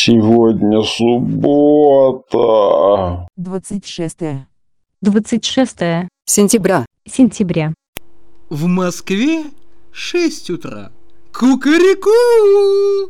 Сегодня суббота. 26 сентября. В Москве 6 утра. Кукареку!